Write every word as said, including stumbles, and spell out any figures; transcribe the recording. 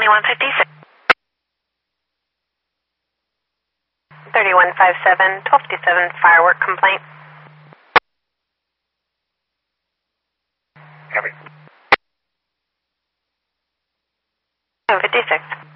twenty-one fifty-six. thirty-one fifty-seven, twelve fifty-seven, firework complaint. Copy. fifty-six.